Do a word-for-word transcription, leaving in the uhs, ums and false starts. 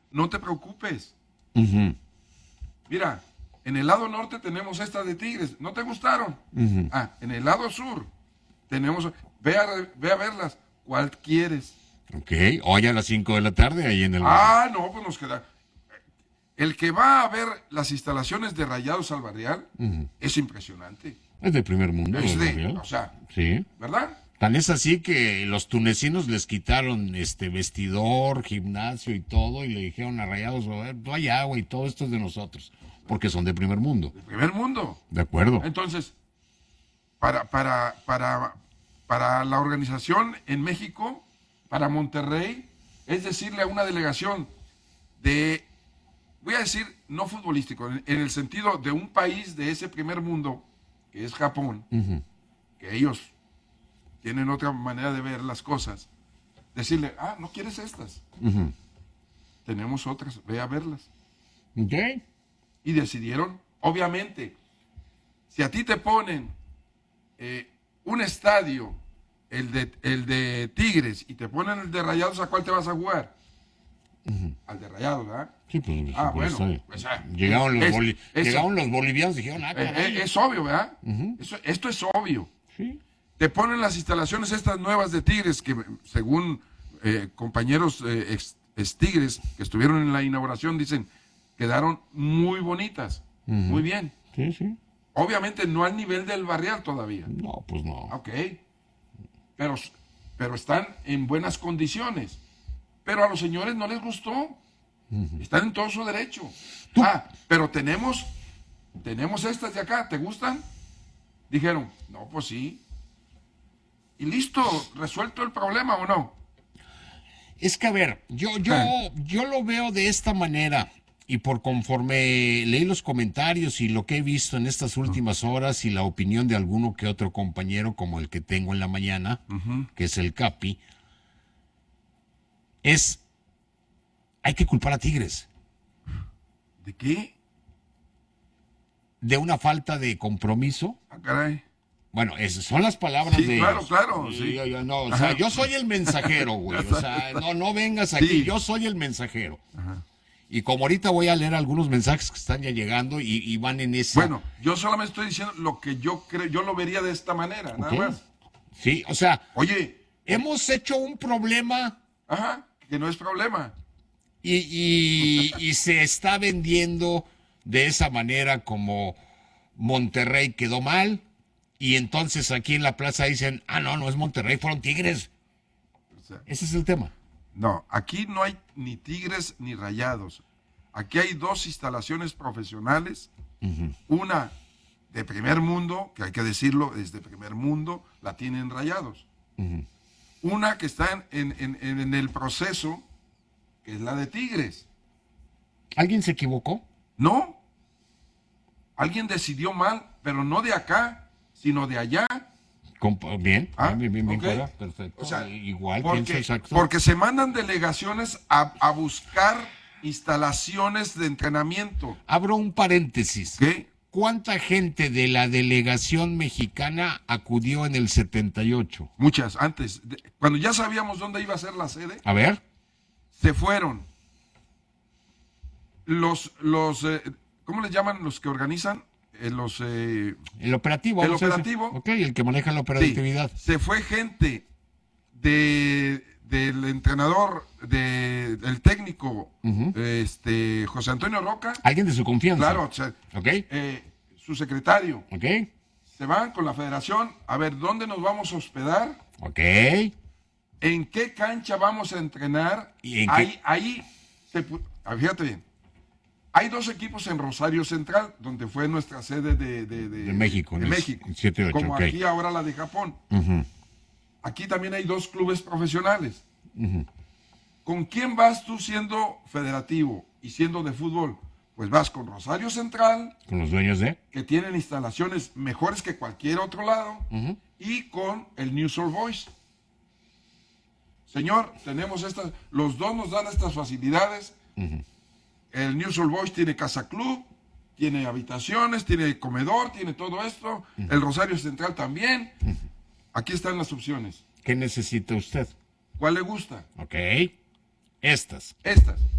no te preocupes. Uh-huh. Mira, en el lado norte tenemos estas de Tigres. ¿No te gustaron? Uh-huh. Ah, en el lado sur tenemos... Ve a, ve a verlas. ¿Cuál quieres? Ok, hoy a las cinco de la tarde ahí en el... Ah, no, pues nos queda... El que va a ver las instalaciones de Rayados al Barrial uh-huh. es impresionante. Es de primer mundo. Es de, o sea, sí. ¿Verdad? Tan es así que los tunecinos les quitaron este vestidor, gimnasio y todo, y le dijeron a Rayados, no hay agua y todo esto es de nosotros, porque son de primer mundo. De primer mundo. De acuerdo. Entonces, para, para, para, para la organización en México, para Monterrey, es decirle a una delegación de... Voy a decir, no futbolístico, en, en el sentido de un país de ese primer mundo, que es Japón, uh-huh. que ellos tienen otra manera de ver las cosas, decirle, ah, ¿no quieres estas? Uh-huh. Tenemos otras, ve a verlas. Okay. Y decidieron, obviamente, si a ti te ponen eh, un estadio, el de, el de Tigres, y te ponen el de Rayados, ¿a cuál te vas a jugar? Uh-huh. Al de Rayados, ¿verdad? Sí, pues, ah, pues, bueno, pues, ah, llegaron, los es, boli- es, llegaron los bolivianos y dijeron, ah, eh, es, es obvio, ¿verdad? Uh-huh. Eso, esto es obvio. Sí. Te ponen las instalaciones estas nuevas de Tigres, que según eh, compañeros eh, ex, ex Tigres que estuvieron en la inauguración, dicen, quedaron muy bonitas, uh-huh. muy bien. Sí, sí. Obviamente no al nivel del Barrial todavía. No, pues no. Ok. Pero, pero están en buenas condiciones. Pero a los señores no les gustó. Uh-huh. Están en todo su derecho. ¿Tú? Ah, pero tenemos, tenemos estas de acá, ¿te gustan? Dijeron, no, pues sí. Y listo, resuelto el problema, ¿o no? Es que, a ver, yo, yo, ah. yo lo veo de esta manera, y por conforme leí los comentarios y lo que he visto en estas últimas horas y la opinión de alguno que otro compañero, como el que tengo en la mañana, uh-huh. que es el Capi, es, hay que culpar a Tigres. ¿De qué? De una falta de compromiso. Ah, caray. Bueno, esas son las palabras sí, de claro, ellos. claro, sí, sí. Yo, yo, no, o sea, yo soy el mensajero, güey. O sea, no, no vengas aquí, sí. Yo soy el mensajero. Ajá. Y como ahorita voy a leer algunos mensajes que están ya llegando y, y van en esa... Bueno, yo solamente estoy diciendo lo que yo creo, yo lo vería de esta manera, nada okay. más. Sí, o sea... Oye... Hemos hecho un problema... Ajá, que no es problema. Y, y, y se está vendiendo de esa manera como Monterrey quedó mal, y entonces aquí en la plaza dicen, ah, no, no es Monterrey, fueron Tigres. O sea, ese es el tema. No, aquí no hay ni Tigres ni Rayados. Aquí hay dos instalaciones profesionales, uh-huh. una de primer mundo, que hay que decirlo, es de primer mundo, la tienen Rayados. Uh-huh. Una que está en, en, en, en el proceso, que es la de Tigres. ¿Alguien se equivocó? No. Alguien decidió mal, pero no de acá, sino de allá. Bien, ¿Ah? bien, bien, bien, okay. fuera, perfecto. O sea, igual, porque, pienso exacto. Porque se mandan delegaciones a, a buscar instalaciones de entrenamiento. Abro un paréntesis. ¿Qué? ¿Cuánta gente de la delegación mexicana acudió en el setenta y ocho? Muchas, antes. De, cuando ya sabíamos dónde iba a ser la sede. A ver. Se fueron los, los eh, ¿cómo les llaman los que organizan? Eh, los, eh, el operativo. El operativo. Ok, el que maneja la operatividad. Sí, se fue gente de, del entrenador, de, del técnico, uh-huh. este José Antonio Roca. Alguien de su confianza. Claro, o sea, okay. eh, su secretario. Ok. Se van con la federación a ver dónde nos vamos a hospedar. Ok. ¿En qué cancha vamos a entrenar? ¿Y en ahí, qué? ahí se, fíjate bien. Hay dos equipos en Rosario Central, donde fue nuestra sede de, de, de, de México. De México. siete ocho, como okay. Aquí ahora la de Japón. Uh-huh. Aquí también hay dos clubes profesionales. Uh-huh. ¿Con quién vas tú siendo federativo y siendo de fútbol? Pues vas con Rosario Central. Con los dueños de... Que tienen instalaciones mejores que cualquier otro lado. Uh-huh. Y con el News All Boys. Señor, tenemos estas, los dos nos dan estas facilidades. Uh-huh. El News All Boys tiene casa club, tiene habitaciones, tiene comedor, tiene todo esto. Uh-huh. El Rosario Central también. Uh-huh. Aquí están las opciones. ¿Qué necesita usted? ¿Cuál le gusta? Ok. Estas. Estas.